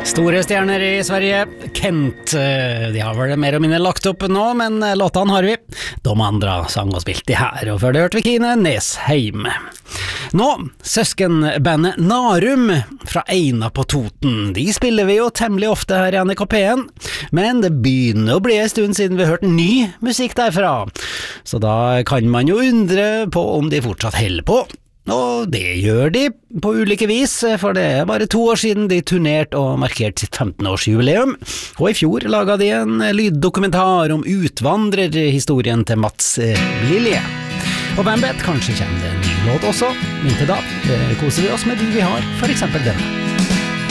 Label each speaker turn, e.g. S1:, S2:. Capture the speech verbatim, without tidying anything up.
S1: Store stjerner i Sverige, Kent, de har vel mer og mindre lagt opp nå, men låtene har vi. De andre sang og spilt de her, og før det hørte vi Kine Nesheim. Nå, søskenbandet Narum fra Eina på Toten, de spiller vi jo temmelig ofte her i N K P-en, men det begynner å bli en stund siden vi har hørt ny musikk derfra, så da kan man jo undre på om de fortsatt holder på. Og det gjør de på ulike vis, for det er bare to år siden de turnerte og markerte sitt femten-årsjubileum, og i fjor laget de en lyddokumentar om utvandrerhistorien til Mats Lilje. Og hvem vet, kanskje kommer det en ny låt også, inntil da koser vi oss med de vi har, for eksempel denne.